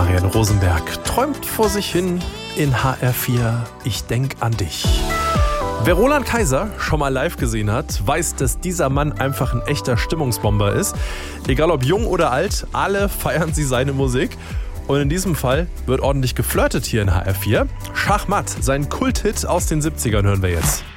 Marianne Rosenberg träumt vor sich hin in HR4 Ich denk an dich. Wer Roland Kaiser schon mal live gesehen hat, weiß, dass dieser Mann einfach ein echter Stimmungsbomber ist. Egal ob jung oder alt, alle feiern sie seine Musik. Und in diesem Fall wird ordentlich geflirtet hier in HR4. Schachmatt, sein Kulthit aus den 70ern hören wir jetzt.